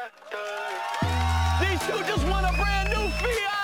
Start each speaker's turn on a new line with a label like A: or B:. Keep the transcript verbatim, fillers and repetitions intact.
A: These two just won a brand new Fiat.